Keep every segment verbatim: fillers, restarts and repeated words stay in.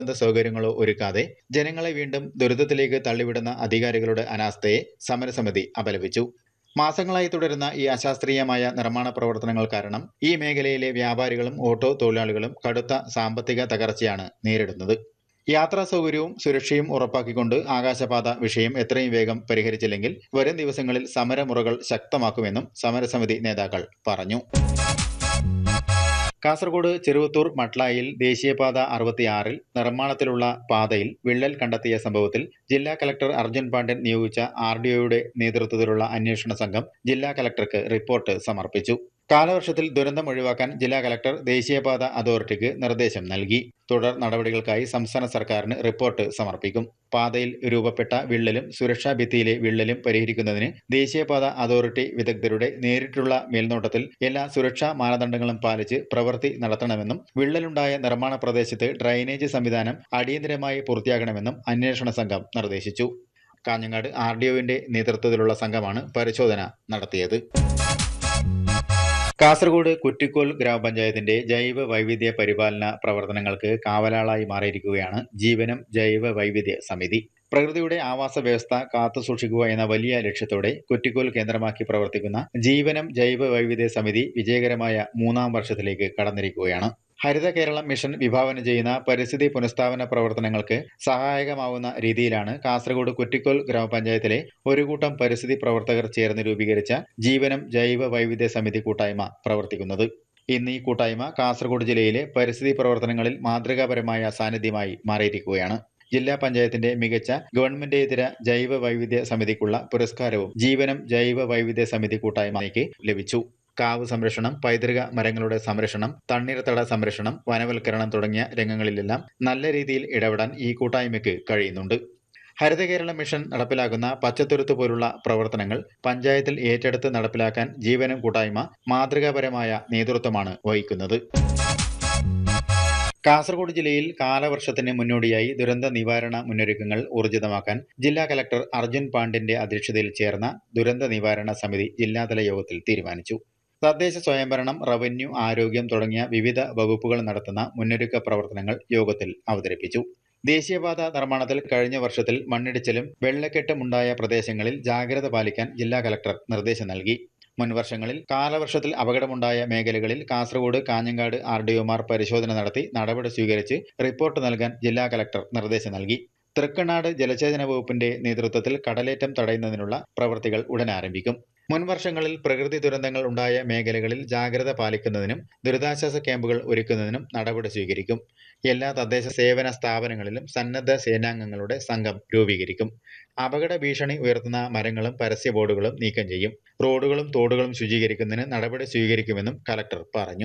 സൗകര്യങ്ങളോ ഒരുക്കാതെ ജനങ്ങളെ വീണ്ടും ദുരിതത്തിലേക്ക് തള്ളിവിടുന്ന അധികാരികളുടെ അനാസ്ഥയെ സമരസമിതി അപലപിച്ചു. മാസങ്ങളായി തുടരുന്ന ഈ അശാസ്ത്രീയമായ നിർമ്മാണ പ്രവർത്തനങ്ങൾ കാരണം ഈ മേഖലയിലെ വ്യാപാരികളും ഓട്ടോ തൊഴിലാളികളും കടുത്ത സാമ്പത്തിക തകർച്ചയാണ് നേരിടുന്നത്. യാത്രാ സൗകര്യവും സുരക്ഷയും ഉറപ്പാക്കിക്കൊണ്ട് ആകാശപാത വിഷയം എത്രയും വേഗം പരിഹരിച്ചില്ലെങ്കിൽ വരും ദിവസങ്ങളിൽ സമരമുറകൾ ശക്തമാക്കുമെന്നും സമരസമിതി നേതാക്കൾ പറഞ്ഞു. കാസർഗോഡ് ചെറുവത്തൂർ മട്ലായിൽ ദേശീയപാത അറുപത്തിയാറിൽ നിർമ്മാണത്തിലുള്ള പാതയിൽ വിള്ളൽ കണ്ടെത്തിയ സംഭവത്തിൽ ജില്ലാ കലക്ടർ അർജുൻ പാണ്ഡ്യൻ നിയോഗിച്ച ആർ ഡി ഒയുടെ നേതൃത്വത്തിലുള്ള അന്വേഷണ സംഘം ജില്ലാ കലക്ടർക്ക് റിപ്പോർട്ട് സമർപ്പിച്ചു. കാലവർഷത്തിൽ ദുരന്തം ഒഴിവാക്കാൻ ജില്ലാ കലക്ടർ ദേശീയപാത അതോറിറ്റിക്ക് നിർദ്ദേശം നൽകി. തുടർ നടപടികൾക്കായി സംസ്ഥാന സർക്കാരിന് റിപ്പോർട്ട് സമർപ്പിക്കും. പാതയിൽ രൂപപ്പെട്ട വിള്ളലും സുരക്ഷാ ഭിത്തിയിലെ വിള്ളലും പരിഹരിക്കുന്നതിന് ദേശീയപാത അതോറിറ്റി വിദഗ്ധരുടെ നേരിട്ടുള്ള മേൽനോട്ടത്തിൽ എല്ലാ സുരക്ഷാ മാനദണ്ഡങ്ങളും പാലിച്ച് പ്രവൃത്തി നടത്തണമെന്നും വിള്ളലുണ്ടായ നിർമ്മാണ പ്രദേശത്ത് ഡ്രൈനേജ് സംവിധാനം അടിയന്തരമായി പൂർത്തിയാക്കണമെന്നും അന്വേഷണ സംഘം നിർദ്ദേശിച്ചു. കാഞ്ഞങ്ങാട് ആർ ഡി ഒയുടെ നേതൃത്വത്തിലുള്ള സംഘമാണ് പരിശോധന നടത്തിയത്. കാസർഗോഡ് കുറ്റിക്കോൽ ഗ്രാമപഞ്ചായത്തിന്റെ ജൈവ വൈവിധ്യ പരിപാലന പ്രവർത്തനങ്ങൾക്ക് കാവലാളായി മാറിയിരിക്കുകയാണ് ജീവനം ജൈവ വൈവിധ്യ സമിതി. പ്രകൃതിയുടെ ആവാസ വ്യവസ്ഥ കാത്തുസൂക്ഷിക്കുക എന്ന വലിയ ലക്ഷ്യത്തോടെ കുറ്റിക്കോൽ കേന്ദ്രമാക്കി പ്രവർത്തിക്കുന്ന ജീവനം ജൈവ വൈവിധ്യ സമിതി വിജയകരമായ മൂന്നാം വർഷത്തിലേക്ക് കടന്നിരിക്കുകയാണ്. ഹരിത കേരളം മിഷൻ വിഭാവനം ചെയ്യുന്ന പരിസ്ഥിതി പുനഃസ്ഥാപന പ്രവർത്തനങ്ങൾക്ക് സഹായകമാവുന്ന രീതിയിലാണ് കാസർഗോഡ് കുറ്റിക്കോൽ ഗ്രാമപഞ്ചായത്തിലെ ഒരു കൂട്ടം പരിസ്ഥിതി പ്രവർത്തകർ ചേർന്ന് രൂപീകരിച്ച ജീവനം ജൈവ വൈവിധ്യ സമിതി കൂട്ടായ്മ പ്രവർത്തിക്കുന്നത്. ഇന്ന് ഈ കൂട്ടായ്മ കാസർഗോഡ് ജില്ലയിലെ പരിസ്ഥിതി പ്രവർത്തനങ്ങളിൽ മാതൃകാപരമായ സാന്നിധ്യമായി മാറിയിരിക്കുകയാണ്. ജില്ലാ പഞ്ചായത്തിന്റെ മികച്ച ഗവൺമെന്റേതര ജൈവ വൈവിധ്യ സമിതിക്കുള്ള പുരസ്കാരവും ജീവനം ജൈവ വൈവിധ്യ സമിതി കൂട്ടായ്മയ്ക്ക് ലഭിച്ചു. കാവ് സംരക്ഷണം, പൈതൃക മരങ്ങളുടെ സംരക്ഷണം, തണ്ണീർത്തട സംരക്ഷണം, വനവൽക്കരണം തുടങ്ങിയ രംഗങ്ങളിലെല്ലാം നല്ല രീതിയിൽ ഇടപെടാൻ ഈ കൂട്ടായ്മയ്ക്ക് കഴിയുന്നുണ്ട്. ഹരിത കേരളം മിഷൻ നടപ്പിലാക്കുന്ന പച്ചത്തുരുത്ത് പോലുള്ള പ്രവർത്തനങ്ങൾ പഞ്ചായത്തിൽ ഏറ്റെടുത്ത് നടപ്പിലാക്കാൻ ജീവനം കൂട്ടായ്മ മാതൃകാപരമായ നേതൃത്വമാണ് വഹിക്കുന്നത്. കാസർഗോഡ് ജില്ലയിൽ കാലവർഷത്തിന് മുന്നോടിയായി ദുരന്ത നിവാരണ മുന്നൊരുക്കങ്ങൾ ഊർജിതമാക്കാൻ ജില്ലാ കലക്ടർ അർജുൻ പാണ്ഡ്യന്റെ അധ്യക്ഷതയിൽ ചേർന്ന ദുരന്ത നിവാരണ സമിതി ജില്ലാതല യോഗത്തിൽ തീരുമാനിച്ചു. തദ്ദേശ സ്വയംഭരണം, റവന്യൂ, ആരോഗ്യം തുടങ്ങിയ വിവിധ വകുപ്പുകൾ നടത്തുന്ന മുന്നൊരുക്ക പ്രവർത്തനങ്ങൾ യോഗത്തിൽ അവതരിപ്പിച്ചു. ദേശീയപാത നിർമ്മാണത്തിൽ കഴിഞ്ഞ വർഷത്തിൽ മണ്ണിടിച്ചിലും വെള്ളക്കെട്ടുമുണ്ടായ പ്രദേശങ്ങളിൽ ജാഗ്രത പാലിക്കാൻ ജില്ലാ കലക്ടർ നിർദ്ദേശം നൽകി. മുൻവർഷങ്ങളിൽ കാലവർഷത്തിൽ അപകടമുണ്ടായ മേഖലകളിൽ കാസർഗോഡ്, കാഞ്ഞങ്ങാട് ആർ ഡി ഒമാർ പരിശോധന നടത്തി നടപടി സ്വീകരിച്ച് റിപ്പോർട്ട് നൽകാൻ ജില്ലാ കലക്ടർ നിർദ്ദേശം നൽകി. തൃക്കണ്ണാട് ജലസേചന വകുപ്പിന്റെ നേതൃത്വത്തിൽ കടലേറ്റം തടയുന്നതിനുള്ള പ്രവൃത്തികൾ ഉടൻ ആരംഭിക്കും. മുൻവർഷങ്ങളിൽ പ്രകൃതി ദുരന്തങ്ങൾ ഉണ്ടായ മേഖലകളിൽ ജാഗ്രത പാലിക്കുന്നതിനും ദുരിതാശ്വാസ ക്യാമ്പുകൾ ഒരുക്കുന്നതിനും നടപടി സ്വീകരിക്കും. എല്ലാ തദ്ദേശ സേവന സ്ഥാപനങ്ങളിലും സന്നദ്ധ സേനാംഗങ്ങളുടെ സംഘം രൂപീകരിക്കും. അപകട ഭീഷണി ഉയർത്തുന്ന മരങ്ങളും പരസ്യ ബോർഡുകളും നീക്കം ചെയ്യും. റോഡുകളും തോടുകളും ശുചീകരിക്കുന്നതിന് നടപടി സ്വീകരിക്കുമെന്നും കലക്ടർ പറഞ്ഞു.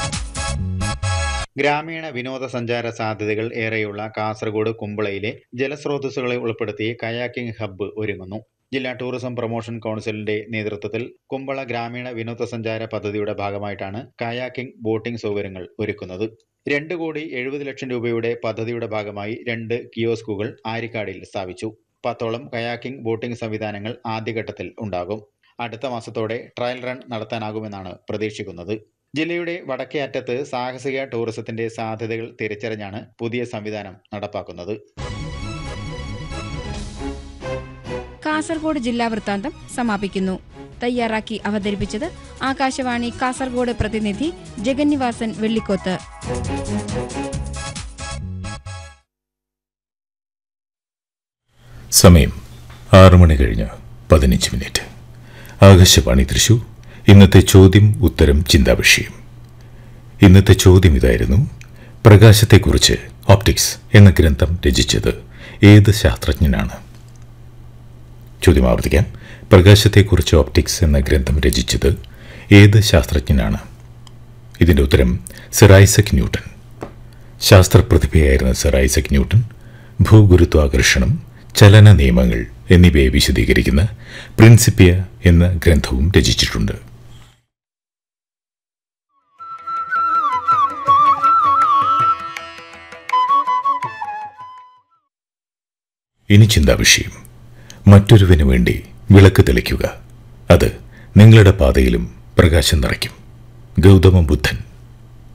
ഗ്രാമീണ വിനോദസഞ്ചാര സാധ്യതകൾ ഏറെയുള്ള കാസർഗോഡ് കുമ്പളയിലെ ജലസ്രോതസ്സുകളെ ഉൾപ്പെടുത്തി കയാക്കിംഗ് ഹബ്ബ് ഒരുങ്ങുന്നു. ജില്ലാ ടൂറിസം പ്രൊമോഷൻ കൗൺസിലിന്റെ നേതൃത്വത്തിൽ കുമ്പള ഗ്രാമീണ വിനോദസഞ്ചാര പദ്ധതിയുടെ ഭാഗമായിട്ടാണ് കയാക്കിംഗ് ബോട്ടിംഗ് സൗകര്യങ്ങൾ ഒരുക്കുന്നത്. രണ്ട് കോടി എഴുപത് ലക്ഷം രൂപയുടെ പദ്ധതിയുടെ ഭാഗമായി രണ്ട് കിയോസ്കുകൾ ആരിക്കാടിൽ സ്ഥാപിച്ചു. പത്തോളം കയാക്കിംഗ് ബോട്ടിംഗ് സംവിധാനങ്ങൾ ആദ്യഘട്ടത്തിൽ ഉണ്ടാകും. അടുത്ത മാസത്തോടെ ട്രയൽ റൺ നടത്താനാകുമെന്നാണ് പ്രതീക്ഷിക്കുന്നത്. ജില്ലയുടെ വടക്കേ അറ്റത്ത് സാഹസിക ടൂറിസത്തിന്റെ സാധ്യതകൾ തിരിച്ചറിഞ്ഞാണ് പുതിയ സംവിധാനം നടപ്പാക്കുന്നത്. കാസർഗോഡ് ജില്ലാ വൃത്താന്തം സമാപിക്കുന്നു. തയ്യാറാക്കി അവതരിപ്പിച്ചത് ആകാശവാണി കാസർഗോഡ് പ്രതിനിധി ജഗന്നിവാസൻ വെള്ളിക്കോത്ത്. സമയം ആറു മണി കഴിഞ്ഞ് പതിനഞ്ച് മിനിറ്റ്. ആകാശവാണി തൃശൂർ. ഇന്നത്തെ ചോദ്യം ഉത്തരം ചിന്താവിഷയം. ഇന്നത്തെ ചോദ്യം ഇതായിരുന്നു: പ്രകാശത്തെക്കുറിച്ച് ഓപ്റ്റിക്സ് എന്ന ഗ്രന്ഥം രചിച്ചത് ഏത് ശാസ്ത്രജ്ഞനാണ്? ചോദ്യം ആവർത്തിക്കാം. പ്രകാശത്തെക്കുറിച്ച് ഓപ്റ്റിക്സ് എന്ന ഗ്രന്ഥം രചിച്ചത് ഏത് ശാസ്ത്രജ്ഞനാണ്? ഇതിൻ്റെ ഉത്തരം sir Isaac Newton. ശാസ്ത്രപ്രതിഭയായിരുന്ന sir Isaac Newton ഭൂഗുരുത്വാകർഷണം, ചലന നിയമങ്ങൾ എന്നിവയെ വിശദീകരിക്കുന്ന പ്രിൻസിപ്പിയ എന്ന ഗ്രന്ഥവും രചിച്ചിട്ടുണ്ട്. ഇനി ചിന്താവിഷയം. മറ്റൊരുവന് വേണ്ടി വിളക്ക് തെളിക്കുക, അത് നിങ്ങളുടെ പാതയിലും പ്രകാശം നിറയ്ക്കും. ഗൗതമ ബുദ്ധൻ.